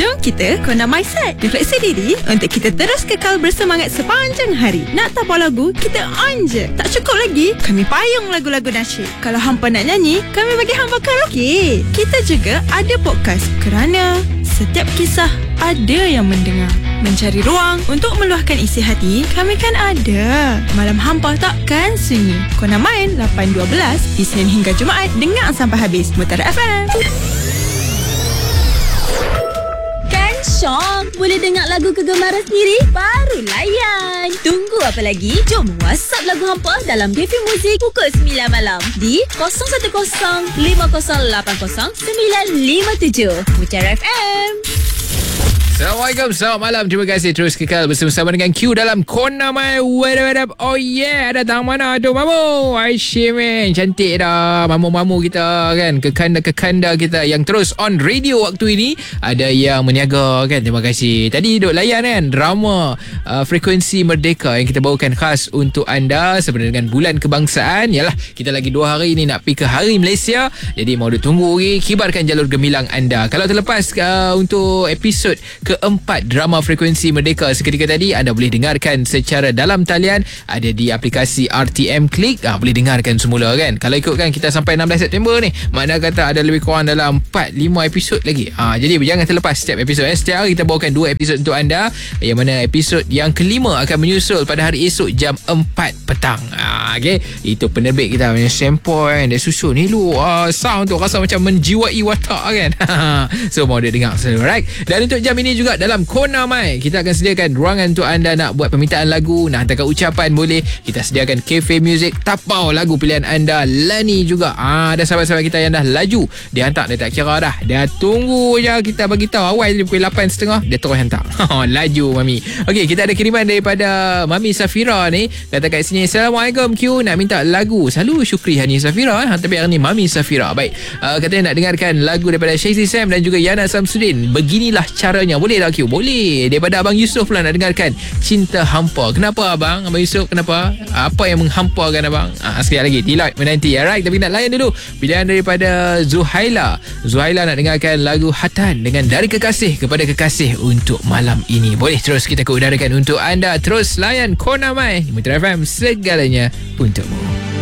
Jom kita Kona Mindset, refleksi diri untuk kita terus kekal bersemangat sepanjang hari. Nak tapau lagu, kita on je. Tak cukup lagi, kami payung lagu-lagu nasyid. Kalau hampa nak nyanyi, kami bagi hampa karaoke. Kita juga ada podcast kerana setiap kisah ada yang mendengar. Mencari ruang untuk meluahkan isi hati, kami kan ada. Malam hampa takkan sunyi. Kona main 8.12 Isnin hingga Jumaat. Dengar sampai habis. Mutiara FM. Kan syok, boleh dengar lagu kegemaran sendiri? Baru layan. Tunggu apa lagi? Jom WhatsApp lagu hampa dalam Cafe Muzik pukul 9 malam di 010 5080 957. Mutiara FM. Assalamualaikum, selamat malam. Terima kasih terus kekal bersama-sama dengan Q dalam Kona My Weather. Oh yeah, datang mana tu Mamu? Aisyah man, cantik dah Mamu-mamu kita kan, kekanda-kekanda kita yang terus on radio waktu ini. Ada yang meniaga kan, terima kasih. Tadi duk layan kan drama Frekuensi Merdeka yang kita bawakan khas untuk anda sebenarnya dengan bulan kebangsaan. Yalah, kita lagi 2 hari ni nak pergi ke Hari Malaysia. Jadi mau duk tunggu lagi, kibarkan jalur gemilang anda. Kalau terlepas untuk episod keempat drama Frekuensi Merdeka seketika tadi, anda boleh dengarkan secara dalam talian, ada di aplikasi RTM Click. Boleh dengarkan semula kan. Kalau ikutkan kita sampai 16 September ni, makna kata ada lebih kurang dalam 4-5 episod lagi. Jadi jangan terlepas setiap episod. Setiap hari kita bawakan 2 episod untuk anda, yang mana episod yang kelima akan menyusul pada hari esok jam 4 petang. Okay, itu penerbit kita punya sampel kan, dia susun ni lu sound tu rasa macam menjiwai watak kan. So mau dia dengar selalu, right? Dan untuk jam ini juga dalam Kona Mai, kita akan sediakan ruangan untuk anda nak buat permintaan lagu, nak hantarkan ucapan boleh. Kita sediakan Cafe Music, tapau lagu pilihan anda. Lani juga ada sahabat-sahabat kita yang dah laju, dia hantar, dia tak kira dah, dia tunggu je kita bagi tahu awal dia pukul 8.30 dia terus hantar. Laju Mami. Okey, kita ada kiriman daripada Mami Safira ni, kata kat sini, Assalamualaikum Q, nak minta lagu. Selalu Syukri Hani Safira tapi hari ni Mami Safira. Baik, katanya nak dengarkan lagu daripada Shazzy Sam dan juga Yana Samsudin, Beginilah Caranya. Boleh tak Q? Boleh. Daripada Abang Yusof pula nak dengarkan Cinta Hampa. Kenapa Abang Yusof, kenapa? Apa yang menghampakan Abang? Sekali lagi Deloitte menanti. Alright, tapi nak layan dulu pilihan daripada Zuhaila nak dengarkan lagu Hatan dengan Dari Kekasih Kepada Kekasih untuk malam ini. Boleh terus kita keudarakan untuk anda. Terus layan Kona Mai Mutiara FM, segalanya untukmu.